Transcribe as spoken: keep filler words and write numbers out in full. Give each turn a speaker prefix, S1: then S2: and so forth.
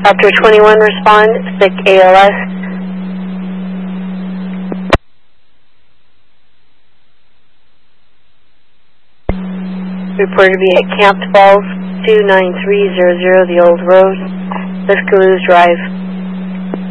S1: Chapter twenty-one, respond, sick A L S. Reported to be at Camp twelve, two nine three zero zero, the Old Road, Tuscaloosa Drive.